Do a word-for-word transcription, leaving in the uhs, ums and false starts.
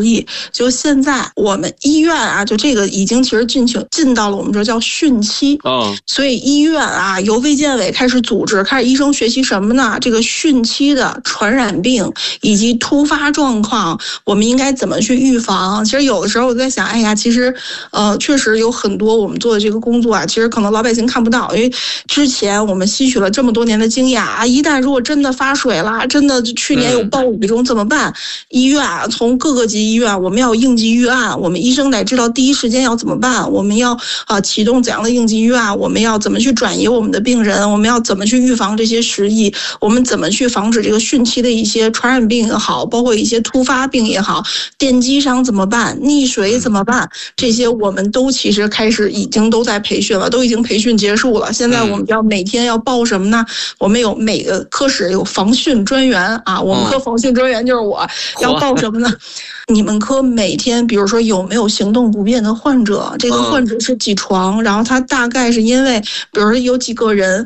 十亿。就现在我们医院啊，就这个已经其实进去进到了我们这叫汛期。 哦， 所以医院啊，由卫健委开始组织，开始医生学习什么呢？这个汛期的传染病以及突发状况，我们应该怎么去预防？其实有的时候我在想，哎呀，其实呃，确实有很多我们做的这个工作啊，其实可能老百姓看不到，因为之前我们吸取了这么多年的经验啊，一旦如果真的发水了，真的去年有暴雨中怎么办？医院啊，从各个级医院，我们要应急预案，我们医生得知道第一时间要怎么办，我们要啊、呃、启动怎样的应急预案，我们要怎么去转移我们的病人，我们要怎么去预防这些时疫，我们怎么去防止这个汛期的一些传染病也好，包括一些突发病也好，电击伤怎么办，溺水怎么办，这些我们都其实开始已经都在培训了，都已经培训结束了。现在我们要每天要报什么呢？我们有每个科室有防汛专员啊，我们科防汛专员就是我，要报什么呢？你们科每天比如说有没有行动不便的患者，这个患者是几床，然后他大概是因为比如说有几个人